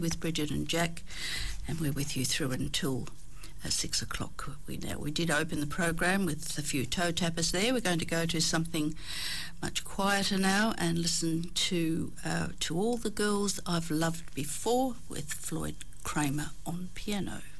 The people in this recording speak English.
with Bridget and Jack, and we're with you through until 6 o'clock. We did open the program with a few toe tappers there. We're going to go to something much quieter now and listen to All the Girls I've Loved Before with Floyd Kramer on piano.